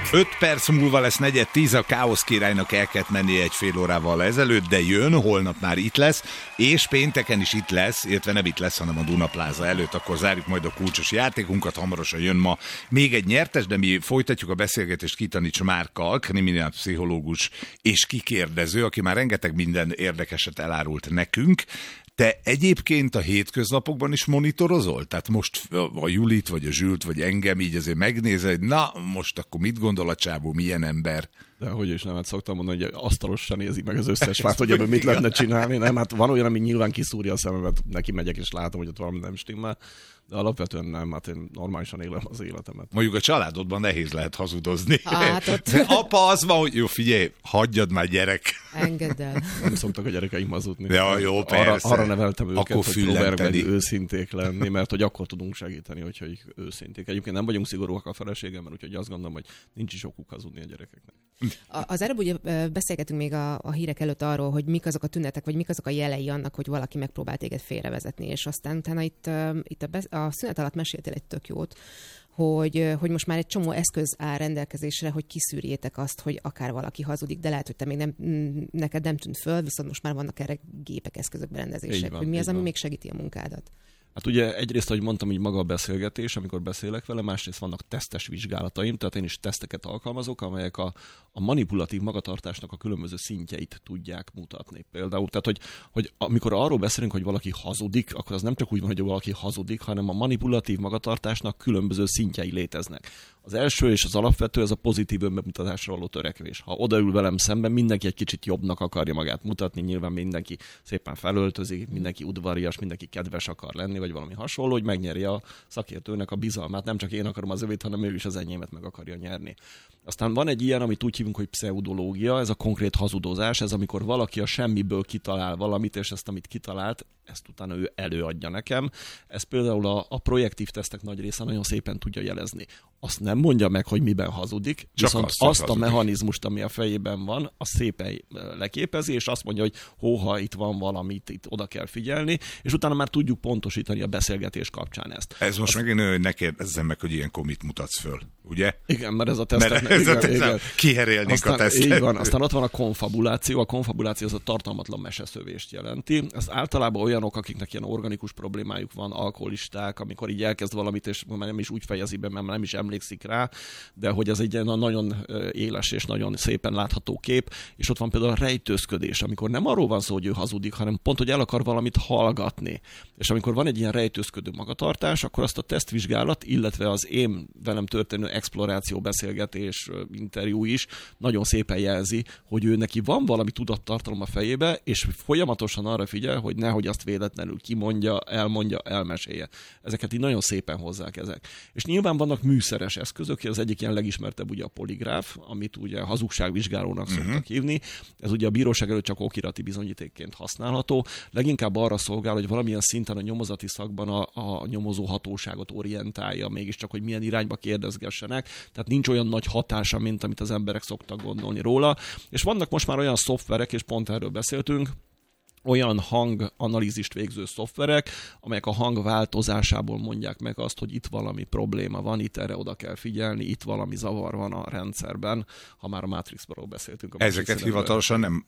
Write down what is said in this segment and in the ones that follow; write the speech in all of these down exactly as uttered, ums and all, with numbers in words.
Öt perc múlva lesz negyed tíz, a Káosz királynak el kellett mennie egy fél órával ezelőtt, de jön, holnap már itt lesz, és pénteken is itt lesz, illetve nem itt lesz, hanem a Duna Plaza előtt, akkor zárjuk majd a kulcsos játékunkat, hamarosan jön ma még egy nyertes, de mi folytatjuk a beszélgetést Kitanics Márkkal, kriminálpszichológus és kikérdező, aki már rengeteg minden érdekeset elárult nekünk. Te egyébként a hétköznapokban is monitorozol? Tehát most a Julit, vagy a Zsült, vagy engem így azért megnézed, hogy na, most akkor mit gondol a csávó, milyen ember? De hogy is nem, hát szoktam mondani, hogy asztalosan nézi meg az összes fát, hogy ebből mit lehetne csinálni. Nem, hát van olyan, ami nyilván kiszúrja a szememet, neki megyek és látom, hogy ott valami nem stimmel. De alapvetően nem, hát én normálisan élem az életemet. Mondjuk a családodban nehéz lehet hazudozni. Hát ott... Apa az van, hogy jó, figyelj, hagyjad már, gyerek. Engedd el. Nem szoktak a gyerekeim hazudni. Ja, jó, persze. Arra, arra neveltem őket, akkor hogy próbálják meg őszinték lenni, mert hogy akkor tudunk segíteni, hogyha őszinték. Egyébként nem vagyunk szigorúak a feleségemmel, úgyhogy azt gondolom, hogy nincs is okuk hazudni a gyerekeknek. Az előbb ugye beszélgetünk még a, a hírek előtt arról, hogy mik azok a tünetek, vagy mik azok a jelei annak, hogy valaki megpróbál téged félrevezetni, és aztán utána itt, itt a, besz- a szünet alatt meséltél egy tök jót, hogy, hogy most már egy csomó eszköz áll rendelkezésre, hogy kiszűrjétek azt, hogy akár valaki hazudik, de lehet, hogy te még nem, neked nem tűnt föl, viszont most már vannak erre gépek, eszközök berendezések, van, hogy mi az, ami van. Még segíti a munkádat. Hát ugye egyrészt, ahogy mondtam, így maga a beszélgetés, amikor beszélek vele, másrészt vannak tesztes vizsgálataim, tehát én is teszteket alkalmazok, amelyek a, a manipulatív magatartásnak a különböző szintjeit tudják mutatni. Például, tehát, hogy, hogy amikor arról beszélünk, hogy valaki hazudik, akkor az nem csak úgy van, hogy valaki hazudik, hanem a manipulatív magatartásnak különböző szintjei léteznek. Az első és az alapvető, ez a pozitív önbemutatásra való törekvés. Ha odaül velem szemben, mindenki egy kicsit jobbnak akarja magát mutatni, nyilván mindenki szépen felöltözik, mindenki udvarias, mindenki kedves akar lenni, vagy valami hasonló, hogy megnyerje a szakértőnek a bizalmát. Nem csak én akarom az övét, hanem ő is az enyémet meg akarja nyerni. Aztán van egy ilyen, amit úgy hívunk, hogy pszeudológia, ez a konkrét hazudozás, ez amikor valaki a semmiből kitalál valamit, és ezt, amit kitalált, ezt utána ő előadja nekem. Ez például a, a projektív tesztek nagy része nagyon szépen tudja jelezni. Azt nem mondja meg, hogy miben hazudik, csak viszont azt, azt a hazudik. Mechanizmust, ami a fejében van, azt szépen leképezi, és azt mondja, hogy hóha, itt van valamit, itt oda kell figyelni, és utána már tudjuk pontosítani a beszélgetés kapcsán ezt. Ez most azt... megint, hogy ne kérdezzem meg, hogy ilyenkor mit mutatsz föl, ugye? Igen, mert ez a tesztek... Mert ez igen, a tesztek kiherélnék aztán, a tesztet. Így van, aztán ott van a konfabuláció. A konfabuláció az a tartalmatlan meseszövést jelenti. Ez általában olyanok, akiknek ilyen organikus problémájuk van, alkoholisták, amikor így elkezd valamit, és már nem is úgy fejezi be, mert nem is emlékszik rá, de hogy ez egy nagyon éles és nagyon szépen látható kép, és ott van például a rejtőzködés, amikor nem arról van szó, hogy ő hazudik, hanem pont, hogy el akar valamit hallgatni. És amikor van egy ilyen rejtőzködő magatartás, akkor azt a tesztvizsgálat, illetve az én velem történő exploráció, beszélgetés, interjú is nagyon szépen jelzi, hogy ő neki van valami tudattartalom a fejébe, és folyamatosan arra figyel, hogy nehogy azt véletlenül kimondja, elmondja, elmesélje. Ezeket így nagyon szépen hozzák ezek. És nyilván vannak műszeres eszközök, az egyik ilyen legismertebb ugye a poligráf, amit ugye hazugságvizsgálónak uh-huh. szoktak hívni. Ez ugye a bíróság előtt csak okirati bizonyítékként használható. Leginkább arra szolgál, hogy valamilyen szinten a nyomozati szakban a, a nyomozó hatóságot orientálja, mégiscsak, hogy milyen irányba kérdezgessenek. Tehát nincs olyan nagy hatása, mint amit az emberek szoktak gondolni róla. És vannak most már olyan szoftverek, és pont erről beszéltünk, olyan hanganalízist végző szoftverek, amelyek a hang változásából mondják meg azt, hogy itt valami probléma van, itt erre oda kell figyelni, itt valami zavar van a rendszerben, ha már a Matrixról beszéltünk. A Ezeket hivatalosan nem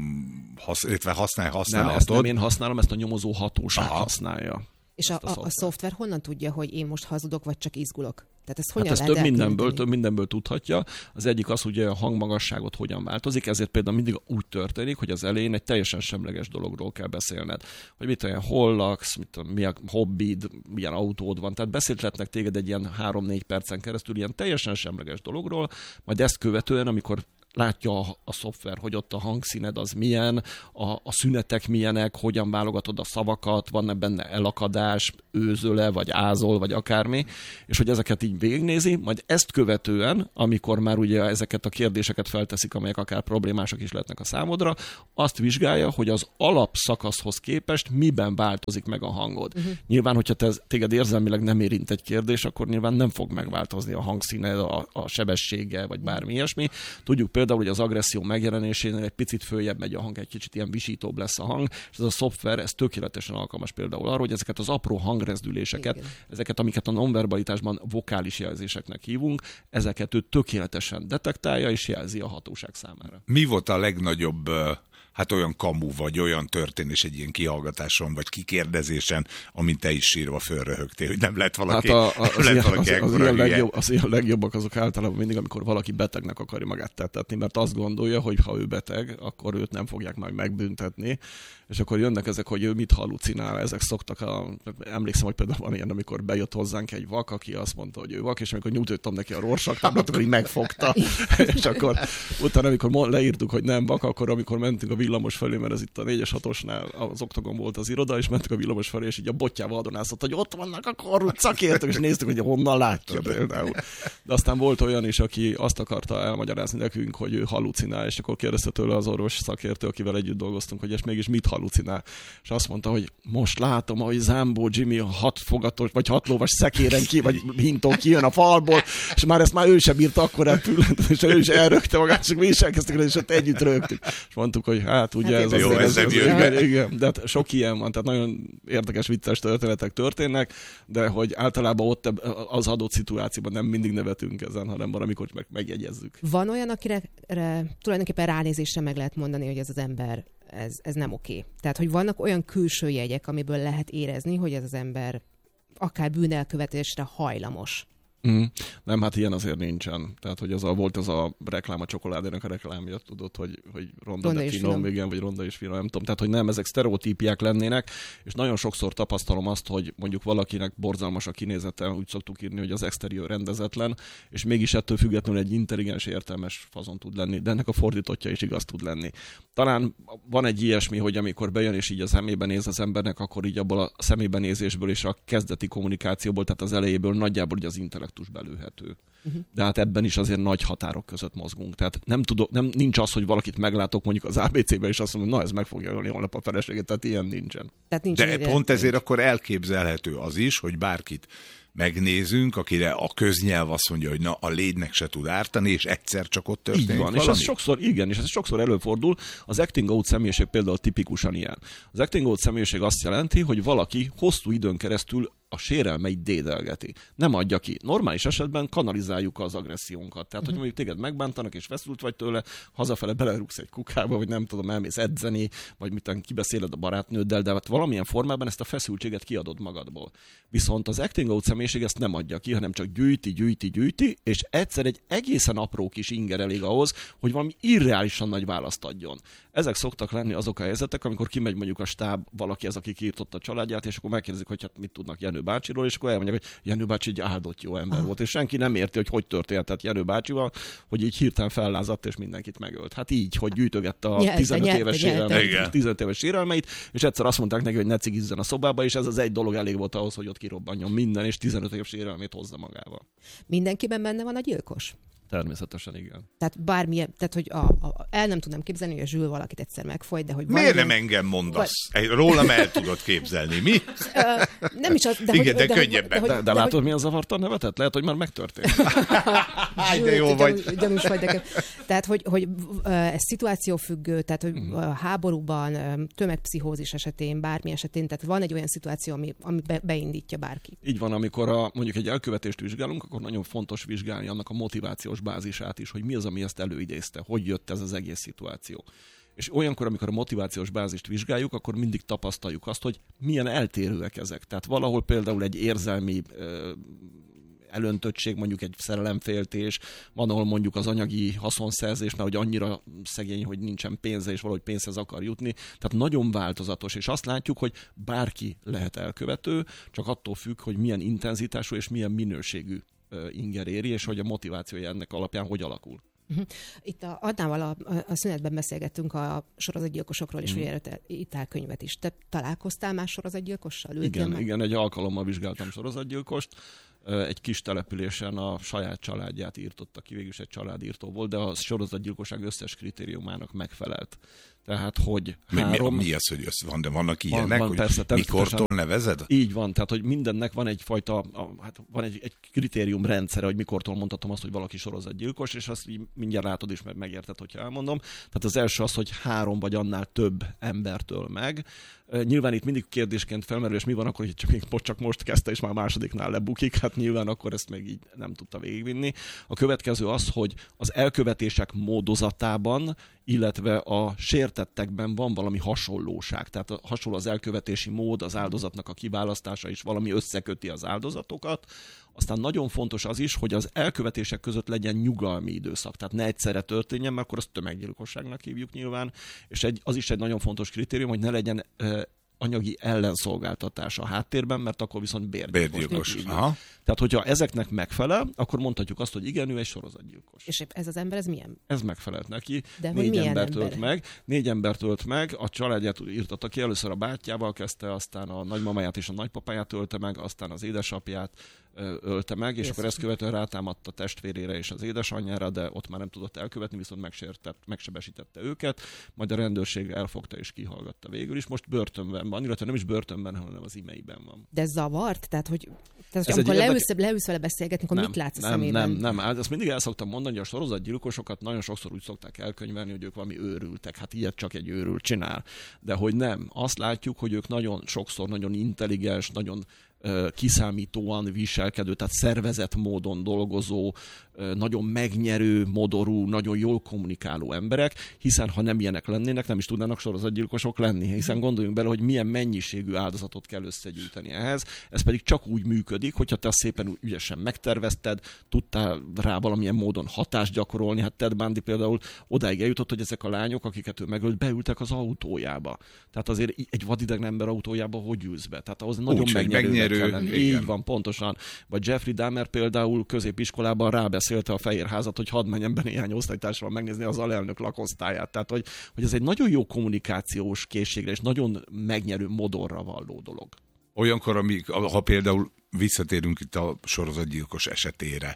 hasz, használ, használhatod? Nem, ezt nem én használom, ezt a nyomozó hatóság Aha. használja. És a, a, a szoftver honnan tudja, hogy én most hazudok, vagy csak izgulok? Tehát ez hogyan hát ez lehet több mindenből, több mindenből tudhatja. Az egyik az, hogy a hangmagasságot hogyan változik, ezért például mindig úgy történik, hogy az elején egy teljesen semleges dologról kell beszélned. Hogy mit olyan, hol laksz, mit, mi a hobbid, milyen autód van. Tehát beszélhetnek téged egy ilyen három-négy percen keresztül ilyen teljesen semleges dologról, majd ezt követően, amikor látja a, a szoftver, hogy ott a hangszíned az milyen, a, a szünetek milyenek, hogyan válogatod a szavakat, van-e benne elakadás, őzöle, vagy ázol, vagy akármi, és hogy ezeket így végignézi, majd ezt követően, amikor már ugye ezeket a kérdéseket felteszik, amelyek akár problémásak is lehetnek a számodra, azt vizsgálja, hogy az alapszakaszhoz képest miben változik meg a hangod. Uh-huh. Nyilván, hogyha te, téged érzelmileg nem érint egy kérdés, akkor nyilván nem fog megváltozni a hangszíned, a, a sebessége, vagy bármi ilyesmi. Tudjuk például, például, hogy az agresszió megjelenésénél egy picit följebb megy a hang, egy kicsit ilyen visítóbb lesz a hang, és ez a szoftver, ez tökéletesen alkalmas például arra, hogy ezeket az apró hangrezdüléseket, igen. ezeket, amiket a nonverbalitásban vokális jelzéseknek hívunk, ezeket ő tökéletesen detektálja és jelzi a hatóság számára. Mi volt a legnagyobb, hát olyan kamu, vagy olyan történés egy ilyen kihallgatáson, vagy kikérdezésen, amint te is sírva fölröhögtél, hogy nem lett valaki, hát a, a, az, lett valaki az, az, az, ilyen legjobb, az ilyen legjobbak azok általában mindig, amikor valaki betegnek akarja magát tettetni, mert azt gondolja, hogy ha ő beteg, akkor őt nem fogják majd megbüntetni, és akkor jönnek ezek, hogy ő mit hallucinál, ezek szoktak, a, emlékszem, hogy például van ilyen, amikor bejött hozzánk egy vak, aki azt mondta, hogy ő vak, és amikor nyújtottam neki a Rorschach-táblát, akkor így megfogta, és akkor utána, amikor leírtuk, hogy nem vak, akkor amikor mentünk a villamos felé, mert ez itt a négyes hatosnál az Oktogon volt az iroda, és mentünk a villamos felé, és így a botjával adonászott, hogy ott vannak a korrupt szakértők, és néztük, hogy honnan látja például. De aztán volt olyan is, aki azt akarta elmagyarázni nekünk, hogy ő hallucinál, és akkor kérdezte tőle az orvos szakértő, akivel együtt dolgoztunk, hogy és mégis mit hallucinál. És azt mondta, hogy most látom, hogy Zambó Jimmy a hat fogatos, vagy hat lovas szekéren ki, vagy hintón kijön a falból, és már ezt már ő sem bírta akkor elpüllentet, és ő is elrögte magát, és mi is elkezdtük, és ott együtt rögtük. És mondtuk, hogy hát ugye hát ez, jó, az, ez, ez, ez igen, igen, de hát sok ilyen van, tehát nagyon érdekes, vicces történetek történnek, de hogy általában ott az adott szituációban nem mindig nevetünk ezen, hanem valamikor meg megjegyezzük. Van olyan, akire tulajdonképpen ránézésre meg lehet mondani, hogy ez az ember Ez, ez nem oké. Tehát, hogy vannak olyan külső jegyek, amiből lehet érezni, hogy ez az ember akár bűnelkövetésre hajlamos. Mm. Nem, hát ilyen azért nincsen. Tehát, hogy az a, volt az a reklám, a csokoládének a reklámja, tudod, hogy, hogy ronda, ronda de finom, igen, vagy ronda és finom, nem tudom. Tehát, hogy nem, ezek sztereotípiák lennének, és nagyon sokszor tapasztalom azt, hogy mondjuk valakinek borzalmas a kinézete, úgy szoktuk írni, hogy az exterior rendezetlen, és mégis ettől függetlenül egy intelligens, értelmes fazon tud lenni, de ennek a fordítottja is igaz tud lenni. Talán van egy ilyesmi, hogy amikor bejön és így a szemébe néz az embernek, akkor így abból a szemébe nézésből és a kezdeti kommunikációból, tehát az elejéből nagyjából így az intellektus belőhető. Uh-huh. De hát ebben is azért nagy határok között mozgunk. Tehát nem tudok, nem, nincs az, hogy valakit meglátok mondjuk az á bé cé-ben, és azt mondom, na ez meg fogja ölni holnap a feleségét, tehát ilyen nincsen. Tehát nincs De pont ezért akkor elképzelhető az is, hogy bárkit megnézünk, akire a köznyelv azt mondja, hogy na, a légynek se tud ártani, és egyszer csak ott történik így van, valami. És ez sokszor, igen, és ez sokszor előfordul. Az acting out személyiség például tipikusan ilyen. Az acting out személyiség azt jelenti, hogy valaki hosszú időn keresztül a sérelmeit dédelgeti. Nem adja ki. Normális esetben kanalizáljuk az agressziónkat. Tehát, hogy mondjuk téged megbántanak, és feszült vagy tőle, hazafele belerúgsz egy kukába, vagy nem tudom, elmész edzeni, vagy mit kibeszéled a barátnőddel, de hát valamilyen formában ezt a feszültséget kiadod magadból. Viszont az acting out személyiség ezt nem adja ki, hanem csak gyűjti, gyűjti, gyűjti, és egyszer egy egészen apró kis inger elég ahhoz, hogy valami irreálisan nagy választ adjon. Ezek szoktak lenni azok a helyzetek, amikor kimegy mondjuk a stáb, valaki ez, aki kiirtotta a családját, és akkor megkérdezik, hogy hát mit tudnak Jenő bácsiról, és akkor elmondják, hogy Jenő bácsi egy áldott jó ember ah. volt, és senki nem érti, hogy hogy történhetett Jenő bácsival, hogy így hirtelen fellázadt, és mindenkit megölt. Hát így, hogy gyűjtögette a nyelte, tizenöt nyelte, éves sérelmeit, tizenöt éves sérelmeit, és egyszer azt mondták neki, hogy ne cigizzen a szobába, és ez az egy dolog elég volt ahhoz, hogy ott kirobbanjon minden, és tizenöt éves sérelmét hozza magával. Mindenkiben benne van a gyilkos? Természetesen igen. Tehát bármilyen, tehát hogy a, a, el nem tudnám képzelni, hogy a Zsül valakit egyszer megfojt, de hogy miért valamilyen... nem engem mondasz? Vagy... Rólam el tudod képzelni, mi? Uh, nem is az, de igen, hogy, de, de könnyebben. De, de, de, de látod, hogy... milyen zavartan nevetet? Lehet, hogy már megtörtént. Zsül, de jó vagy. Gyanús vagy nekem. Tehát, hogy, hogy uh, ez szituációfüggő, tehát, hogy uh, háborúban, uh, tömegpszichózis esetén, bármi esetén, tehát van egy olyan szituáció, ami, ami be, beindítja bárki. Így van, amikor a, mondjuk egy elkövetést vizsgálunk, akkor nagyon fontos vizsgálni annak a motivációs bázisát is, hogy mi az, ami ezt előidézte, hogy jött ez az egész szituáció. És olyankor, amikor a motivációs bázist vizsgáljuk, akkor mindig tapasztaljuk azt, hogy milyen eltérőek ezek. Tehát valahol például egy érzelmi ö, elöntöttség, mondjuk egy szerelemféltés, van, ahol mondjuk az anyagi haszonszerzés, mert hogy annyira szegény, hogy nincsen pénze, és valahogy pénzhez akar jutni. Tehát nagyon változatos, és azt látjuk, hogy bárki lehet elkövető, csak attól függ, hogy milyen intenzitású és milyen minőségű inger éri, és hogy a motivációja ennek alapján hogy alakul. Itt a Adnával a, a szünetben beszélgettünk a sorozatgyilkosokról, és ugye írtál könyvet is. Te találkoztál más sorozatgyilkossal? Igen, meg? igen, egy alkalommal vizsgáltam sorozatgyilkost. Egy kis településen a saját családját írtotta ki, végülis egy családírtó volt, de a sorozatgyilkosság összes kritériumának megfelelt. Tehát, hogy három... Mi, mi az, hogy össze van, de vannak ilyenek, van, van, hogy persze, mikortól nevezed? Így van, tehát, hogy mindennek van egyfajta, hát van egy, egy kritériumrendszere, hogy mikortól mondhatom azt, hogy valaki sorozatgyilkos, és azt így mindjárt látod is, meg megérted, hogyha elmondom. Tehát az első az, hogy három vagy annál több embertől meg. Nyilván itt mindig kérdésként felmerül, és mi van akkor, hogy csak, csak most kezdte, és már a másodiknál lebukik, hát nyilván akkor ezt még így nem tudta végigvinni. A következő az, hogy az elkövetések módozatában, illetve a sértettekben van valami hasonlóság. Tehát a, hasonló az elkövetési mód, az áldozatnak a kiválasztása is valami összeköti az áldozatokat. Aztán nagyon fontos az is, hogy az elkövetések között legyen nyugalmi időszak. Tehát ne egyszerre történjen, mert akkor azt tömeggyilkosságnak hívjuk nyilván. És egy, az is egy nagyon fontos kritérium, hogy ne legyen e, anyagi ellenszolgáltatás a háttérben, mert akkor viszont bérgyilkos. Bérgyilkos. Aha. Tehát, hogyha ezeknek megfelel, akkor mondhatjuk azt, hogy igen, ő egy sorozatgyilkos. És ez az ember, ez milyen? Ez megfelelt neki. De négy embert ölt meg. Négy embert ölt meg, a családját írtatta ki, először a bátyjával kezdte, aztán a nagymamáját és a nagypapáját ölte meg, aztán az édesapját ölte meg, és Jézus. Akkor ezt követően rátámadt a testvérére és az édesanyjára, de ott már nem tudott elkövetni, viszont megsértett, megsebesítette őket, majd a rendőrség elfogta és kihallgatta végül is. Most börtönben van, illetve nem is börtönben, hanem az imeiben van. De zavart? Tehát, hogy, tehát, hogy amikor leülsz, érdek... leülsz vele beszélgetni, akkor nem, mit látsz a nem, szemében? Nem, nem, nem. Azt mindig el szoktam mondani, hogy a sorozatgyilkosokat nagyon sokszor úgy szokták elkönyvelni, hogy ők valami őrültek. Hát ilyet csak egy őrült csinál. De hogy nem. Azt látjuk, hogy ők nagyon sokszor nagyon intelligens, nagyon kiszámítóan viselkedő, tehát szervezett módon dolgozó, nagyon megnyerő, modorú, nagyon jól kommunikáló emberek, hiszen ha nem ilyenek lennének, nem is tudnának sorozatgyilkosok lenni, hiszen gondoljunk bele, hogy milyen mennyiségű áldozatot kell összegyűjteni ehhez, ez pedig csak úgy működik, hogyha te szépen ügyesen megtervezted, tudtál rá valamilyen módon hatást gyakorolni, hát Ted Bundy például odáig eljutott, hogy ezek a lányok, akiket ő megölt, beültek az autójába. Tehát azért egy vadidegen ember autójába hogy ülsz be? Tehát ahhoz nagyon megnyerő. Így van, pontosan. Vagy Jeffrey Dahmer például középiskolában rábeszélte a Fehérházat, hogy hadd menjen be néhány osztálytársral megnézni az alelnök lakosztályát. Tehát, hogy, hogy ez egy nagyon jó kommunikációs készségre és nagyon megnyerő modorra valló dolog. Olyankor, amíg, ha például visszatérünk itt a sorozatgyilkos esetére,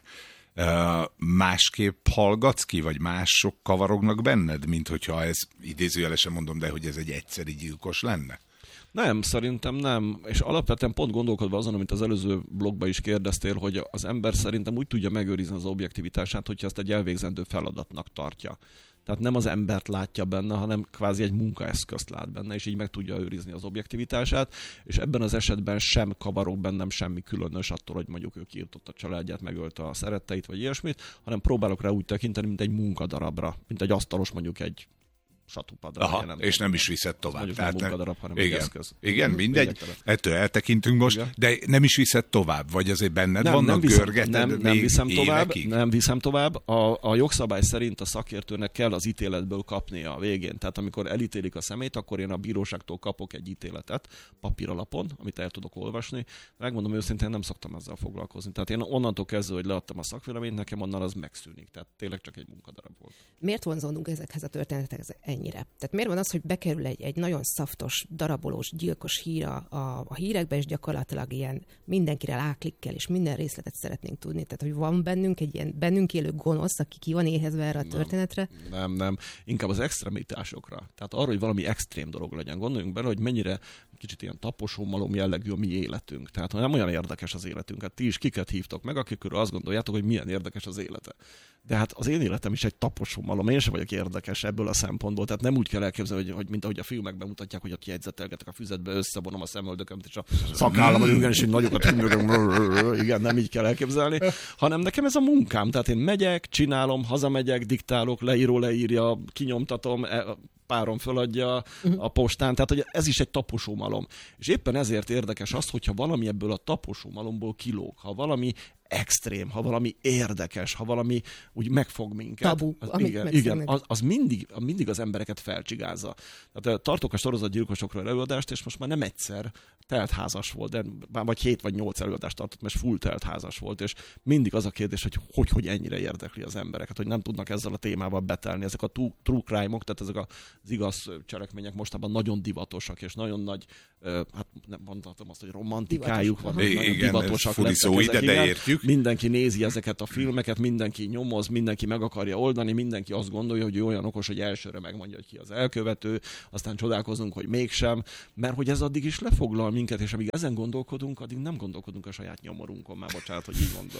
másképp hallgatsz ki, vagy mások kavarognak benned, mint hogyha ez, idézőjelesen mondom, de hogy ez egy egyszeri gyilkos lenne? Nem, szerintem nem. És alapvetően pont gondolkodva azon, amit az előző blogban is kérdeztél, hogy az ember szerintem úgy tudja megőrizni az objektivitását, hogyha ezt egy elvégzendő feladatnak tartja. Tehát nem az embert látja benne, hanem kvázi egy munkaeszközt lát benne, és így meg tudja őrizni az objektivitását, és ebben az esetben sem kavarok bennem semmi különös attól, hogy mondjuk ő kiirtott a családját, megölte a szeretteit, vagy ilyesmit, hanem próbálok rá úgy tekinteni, mint egy munkadarabra, mint egy asztalos mondjuk egy satupadra. Aha, nem és nem is viszed tovább. Mondjuk nem munkadarab, hanem igen, egy eszköz. Igen, mindegy. Ettől eltekintünk most, igen. De nem is viszed tovább, vagy azért benned nem, vannak, nem viszem, görgeted nem, még nem viszem tovább, évekig? Nem viszem tovább. A, a jogszabály szerint a szakértőnek kell az ítéletből kapnia a végén. Tehát amikor elítélik a szemét, akkor én a bíróságtól kapok egy ítéletet papíralapon, amit el tudok olvasni. Megmondom őszintén, nem szoktam ezzel foglalkozni. Tehát én onnantól kezdve, hogy leadtam a szakvéleményt, nekem onnan az megszűnik. Tehát tényleg csak egy munkadarab volt. Miért vonzódunk ezekhez a történetekhez ennyire? Tehát miért van az, hogy bekerül egy, egy nagyon szaftos, darabolós, gyilkos hír a, a hírekbe, és gyakorlatilag ilyen mindenkire ráklikkel, és minden részletet szeretnénk tudni. Tehát, hogy van bennünk egy ilyen bennünk élő gonosz, aki ki van éhezve erre a történetre? Nem, nem, nem. Inkább az extremitásokra. Tehát arra, hogy valami extrém dolog legyen. Gondoljunk bele, hogy mennyire kicsit ilyen taposómalom jellegű a mi életünk. Tehát nem olyan érdekes az életünk. Hát ti is kiket hívtok meg, akikről azt gondoljátok, hogy milyen érdekes az élete. De hát az én életem is egy taposómalom. Én sem vagyok érdekes ebből a szempontból. Tehát nem úgy kell elképzelni, hogy, hogy mint ahogy a filmekben mutatják, hogy ott jegyzetelgetek a füzetbe, összevonom a szemöldökömet, és a szakállam, igen, és így nagyokat hümmögök, igen, nem így kell elképzelni, hanem nekem ez a munkám. Tehát én megyek, csinálom, hazamegyek, diktálok, leíró leírja, kinyomtatom, párom föladja a postán, tehát hogy ez is egy taposómalom. És éppen ezért érdekes az, hogyha valami ebből a taposómalomból kilóg, ha valami extrém, ha valami érdekes, ha valami úgy megfog minket. Tabu, az, igen, igen az, az mindig, mindig az embereket felcsigázza. Tehát tartok a sorozatgyilkosokról előadást, és most már nem egyszer teltházas volt, de vagy hét vagy nyolc előadást tartott, mert full teltházas volt, és mindig az a kérdés, hogy hogy, hogy ennyire érdekli az embereket, hogy nem tudnak ezzel a témával betelni. Ezek a true crime-ok, tehát ezek az igaz cselekmények mostában nagyon divatosak, és nagyon nagy, hát nem mondhatom azt, hogy romantikájuk van, nagyon divatosak lettek ezek, ide, de értjük. Reméljük. Mindenki nézi ezeket a filmeket, mindenki nyomoz, mindenki meg akarja oldani, mindenki azt gondolja, hogy ő olyan okos, hogy elsőre megmondja, hogy ki az elkövető, aztán csodálkozunk, hogy mégsem, mert hogy ez addig is lefoglal minket, és amíg ezen gondolkodunk, addig nem gondolkodunk a saját nyomorunkon. Már bocsánat, hogy így mondom.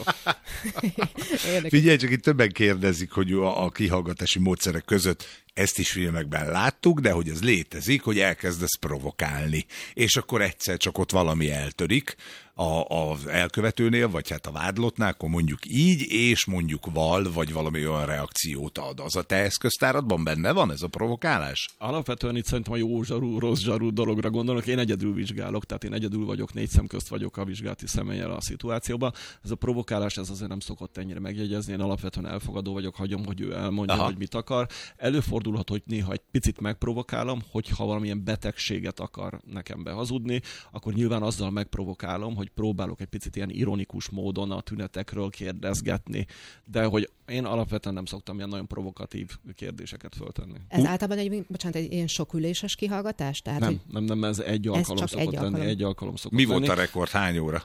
Figyelj, csak itt többen kérdezik, hogy a, a kihallgatási módszerek között ezt is filmekben láttuk, de hogy ez létezik, hogy elkezdesz provokálni. És akkor egyszer csak ott valami eltörik a, az elkövetőnél, vagy hát a vádlottnál, akkor mondjuk így, és mondjuk val, vagy valami olyan reakciót ad. Az a te eszköztáradban benne van ez a provokálás? Alapvetően itt szerintem a jó zsarú, rossz zsarú dologra gondolok. Én egyedül vizsgálok, tehát én egyedül vagyok, négy szem közt vagyok a vizsgálati személlyel a szituációban. Ez a provokálás, ez azért nem szokott ennyire megjegyezni. Én alapvetően elfogadó vagyok, hagyom, hogy ő elmondja, Aha. hogy mit akar. Előfordulhat, hogy néha egy picit megprovokálom, hogyha valamilyen betegséget akar nekem behazudni, akkor nyilván azzal megprovokálom, hogy próbálok egy picit ilyen ironikus módon a tünetekről kérdezgetni, de hogy én alapvetően nem szoktam ilyen nagyon provokatív kérdéseket föltenni. Ez uh. általában egy, bocsánat, egy ilyen soküléses kihallgatás? Tehát, nem, hogy nem, nem, ez egy alkalom ez szokott egy lenni, alkalom. egy alkalom szokott Mi lenni. volt a rekord? Hány óra?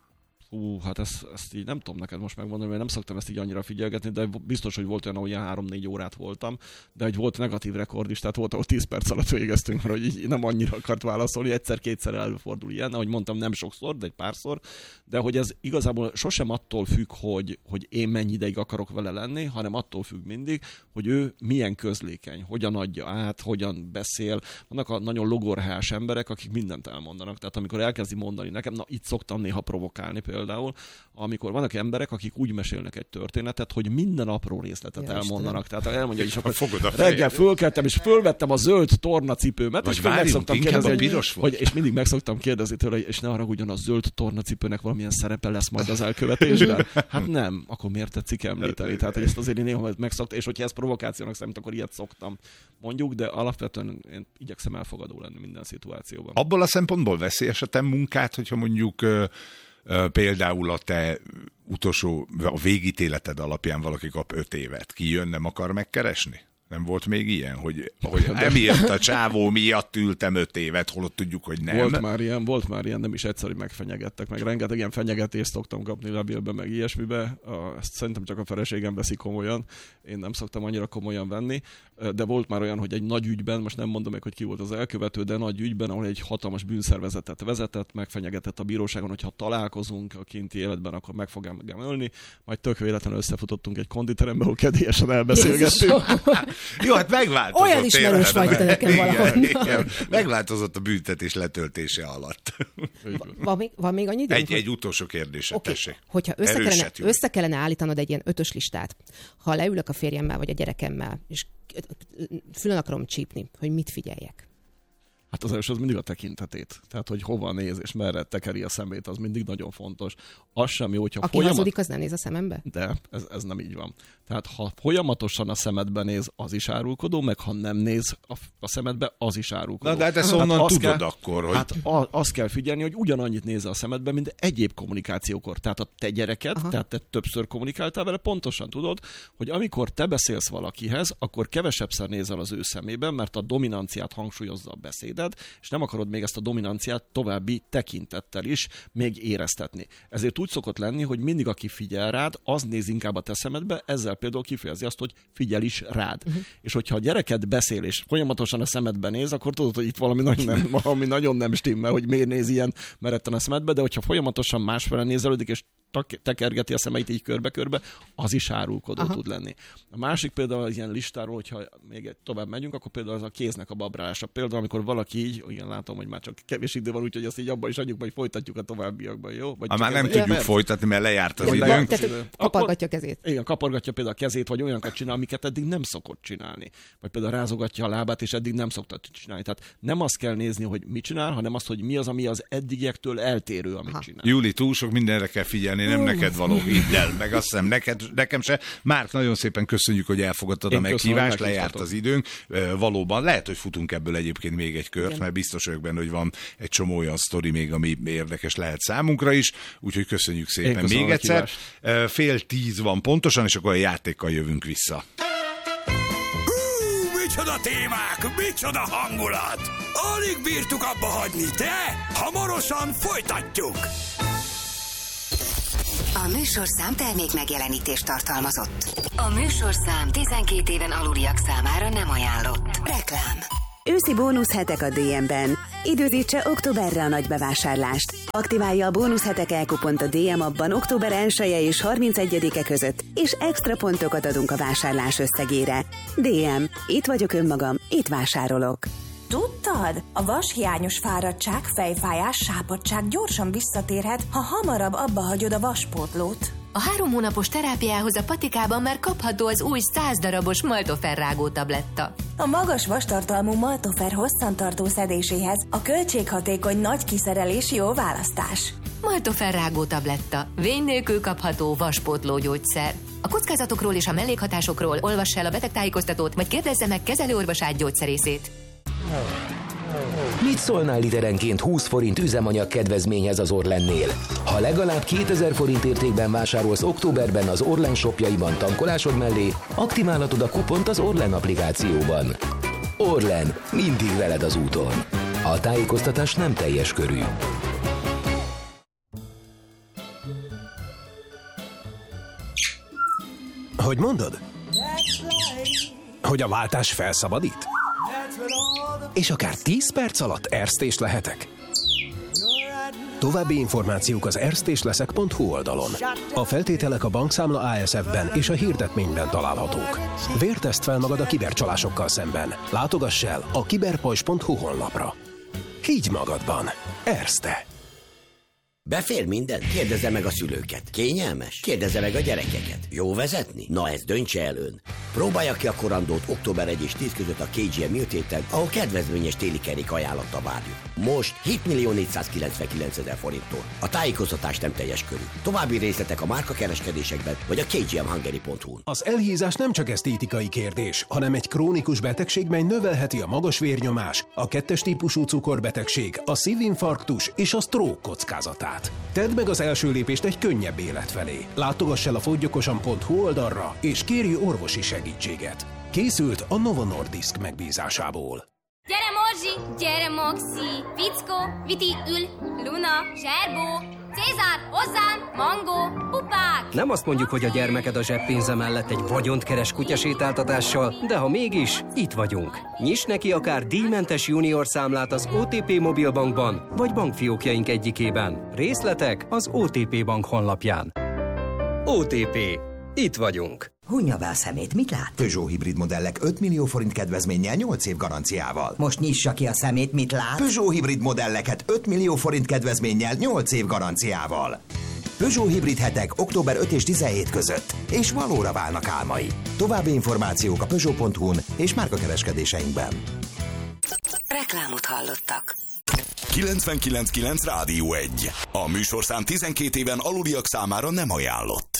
Ú, hát ezt, ezt így nem tudom neked most megmondani, mert nem szoktam ezt így annyira figyelgetni, de biztos, hogy volt olyan, ahol ilyen három-négy órát voltam, de egy volt negatív rekord is, tehát volt, ahol tíz perc alatt végeztünk, mert hogy így nem annyira akart válaszolni, egyszer-kétszer előfordul ilyen, ahogy mondtam, nem sokszor, de egy párszor, de hogy ez igazából sosem attól függ, hogy, hogy én mennyi ideig akarok vele lenni, hanem attól függ mindig, hogy ő milyen közlékeny, hogyan adja át, hogyan beszél. Vannak a nagyon logorhás emberek, akik mindent elmondanak, tehát amikor elkezdi mondani nekem, na itt szoktam néha provokálni például, amikor vannak emberek, akik úgy mesélnek egy történetet, hogy minden apró részletet ja, elmondanak. Istenem. Tehát elmondja, hogy is akkor reggel fölkeltem, és fölvettem a zöld tornacipőmet, vagy és meg szoktam kérdezni, hogy, hogy, és mindig meg szoktam kérdezni tőle, és ne haragudjon, a zöld tornacipőnek valamilyen szerepe lesz majd az elkövetésben. Hát nem, akkor miért tetszik említeni? Tehát ezt azért én néha megszoktam, és hogyha ez provokációnak számít, akkor ilyet szoktam mondjuk, de alapvetően én igyekszem elfogadó lenni minden szituációban. Abból a szempontból veszélyes a te munkát, hogyha mondjuk például a te utolsó, a végítéleted alapján valaki kap öt évet. Ki jön, nem akar megkeresni? Nem volt még ilyen, hogy, hogy emiatt a csávó miatt ültem öt évet, holott tudjuk, hogy nem. Volt már ilyen, volt már ilyen, nem is egyszerű, megfenyegettek, meg rengeteg ilyen fenyegetést szoktam kapni levélben, meg ilyesmibe. A, ezt szerintem csak a feleségem veszi komolyan. Én nem szoktam annyira komolyan venni, de volt már olyan, hogy egy nagy ügyben, most nem mondom meg, hogy ki volt az elkövető, de nagy ügyben, ahol egy hatalmas bűnszervezetet vezetett, megfenyegetett a bíróságon, hogy ha találkozunk a kinti életben, akkor meg fog engem ölni. Majd tök véletlenül összefutottunk egy konditerembe, ahol kedélyesen elbeszélgettünk. Jó, hát megváltozott. Olyan ismerős vagy te nekem valahonnan. Megváltozott a büntetés letöltése alatt. Van még, van még annyi időnk? Egy, egy utolsó kérdés, okay. Tessék. Hogyha össze kellene, össze kellene állítanod egy ilyen ötös listát, ha leülök a férjemmel vagy a gyerekemmel, és fülön akarom csípni, hogy mit figyeljek? Hát az első az mindig a tekintetét. Tehát, hogy hova néz és merre tekeri a szemét, az mindig nagyon fontos. Az sem jó, hogyha Aki folyamat... hazudik, az nem néz a szemembe? De, ez, ez nem így van. Tehát, ha folyamatosan a szemedbe néz, az is árulkodó, meg ha nem néz a, a szemedbe, az is árulkodó. Na, de hát ezt onnan hát tudod kell, akkor, hogy... Hát a, azt kell figyelni, hogy ugyanannyit néz a szemedbe, mint egyéb kommunikációkor. Tehát a te gyereket, Aha. tehát te többször kommunikáltál vele, pontosan tudod, hogy amikor te beszélsz valakihez, akkor kevesebbszer nézel az ő szemében, mert a dominanciát hangsúlyozza a beszéded, és nem akarod még ezt a dominanciát további tekintettel is még éreztetni. Ezért úgy szokott lenni, hogy mindig aki figyel rád, az néz inkább a te szemedbe, ezzel például kifejezi azt, hogy figyel is rád. Uh-huh. És hogyha a gyereket beszél, és folyamatosan a szemedbe néz, akkor tudod, hogy itt valami nagyon nem, valami nagyon nem stimmel, hogy miért néz ilyen meretten a szemedbe, de hogyha folyamatosan másfele nézelődik, és tekergeti a szemeit így körbe-körbe, az is árulkodó Aha. tud lenni. A másik például az ilyen listáról, hogyha még tovább megyünk, akkor például az a kéznek a babrálása. Például, amikor valaki így, igen, látom, hogy már csak kevés idő van, úgyhogy ezt így abban is adjuk, vagy folytatjuk a továbbiakban, jó? Vagy ha már nem tudjuk perc? folytatni, mert lejárt az igen, időnk. Kapargatja a kezét. Igen, kapargatja például a kezét, vagy olyanokat csinál, amiket eddig nem szokott csinálni. Vagy például rázogatja a lábát, és eddig nem szokta csinálni. Tehát nem azt kell nézni, hogy mit csinál, hanem azt, hogy mi az, ami az eddigiektől eltérő, amit Aha. csinál. Júli, túl sok mindenre kell figyelni, nem uh. neked való, hidd el, meg azt hiszem, neked, nekem se. Márk, nagyon szépen köszönjük, hogy elfogadtad Én a meghívást, lejárt az időnk. Valóban, lehet, hogy futunk ebből egyébként még egy kört, Igen. mert biztos vagyok benne, hogy van egy csomó olyan sztori még, ami érdekes lehet számunkra is, úgyhogy köszönjük szépen még egyszer. Fél tíz van pontosan, és akkor a játékkal jövünk vissza. Hú, micsoda témák, micsoda hangulat! Alig bírtuk abba hagyni, de hamarosan folytatjuk! A műsorszám termék megjelenítést tartalmazott. A műsorszám tizenkét éven aluliak számára nem ajánlott. Reklám. Őszi bónuszhetek a dé em-ben. Időzítse októberre a nagy bevásárlást. Aktiválja a bónuszhetek elkupont a dé em appban október elseje és harmincegyedike között, és extra pontokat adunk a vásárlás összegére. dé em. Itt vagyok önmagam, itt vásárolok. Tudtad? A vashiányos fáradtság, fejfájás, sápadtság gyorsan visszatérhet, ha hamarabb abba hagyod a vaspótlót. A három hónapos terápiához a patikában már kapható az új száz darabos Maltofer rágó tabletta. A magas vastartalmú Maltofer hosszantartó szedéséhez a költséghatékony nagy kiszerelés jó választás. Maltofer rágó tabletta. Vény nélkül kapható vaspótló gyógyszer. A kockázatokról és a mellékhatásokról olvass el a betegtájékoztatót, vagy kérdezze meg kezelőorvosát gyógyszerészét. Mit szólnál literenként húsz forint üzemanyag kedvezményhez az Orlennél? Ha legalább kétezer forint értékben vásárolsz októberben az Orlen shopjaiban tankolásod mellé, aktiválhatod a kupont az Orlen applikációban. Orlen, mindig veled az úton. A tájékoztatás nem teljes körű. Hogy mondod? Hogy a váltás felszabadít? És akár tíz perc alatt erztés lehetek? További információk az erztésleszek pont hu oldalon. A feltételek a bankszámla á es ef-ben és a hirdetményben találhatók. Vérteszt fel magad a kibercsalásokkal szemben. Látogass el a kiberpajzs pont hu honlapra. Higgy magadban. Erzte. Befér minden? Kérdezze meg a szülőket. Kényelmes? Kérdezze meg a gyerekeket. Jó vezetni? Na ezt döntse el ön. Próbálja ki a korandót október elseje és tíz között a ká gé em Műtéten, ahol kedvezményes téli kerék ajánlatta várjuk. Most hét millió négyszázkilencvenkilencezer forinttól. A tájékoztatás nem teljes körű. További részletek a márkakereskedésekben vagy a ká gé em hungary pont hu-n. Az elhízás nem csak esztétikai kérdés, hanem egy krónikus betegség, mely növelheti a magas vérnyomás, a kettes típusú cukorbetegség, a szívinfarktus és a stroke kockázatát. Tedd meg az első lépést egy könnyebb élet felé. Látogass el a foggyokosan pont hu oldalra, és kérj orvosi segítséget. Készült a Novo Nordisk megbízásából. Gyere Morzsi, gyere Moxi, Fickó, Viti, Ül, Luna, Zserbó, Cézár, hozzám, Mangó, pupák! Nem azt mondjuk, hogy a gyermeked a zseppénze mellett egy vagyont keres kutyasétáltatással, de ha mégis, itt vagyunk. Nyiss neki akár díjmentes junior számlát az o té pé Mobilbankban, vagy bankfiókjaink egyikében. Részletek az o té pé Bank honlapján. o té pé. Itt vagyunk. Hunja be a szemét, mit lát? Peugeot hibrid modellek öt millió forint kedvezménnyel nyolc év garanciával. Most nyissa ki a szemét, mit lát? Peugeot hibrid modelleket öt millió forint kedvezménnyel nyolc év garanciával. Peugeot hibrid hetek október ötödike és tizenhetedike között, és valóra válnak álmai. További információk a peugeot pont hu-n és márkakereskedéseinkben. Reklámot hallottak. kilencvenkilenc kilenc Rádió egy. A műsorszám tizenkét éven aluliak számára nem ajánlott.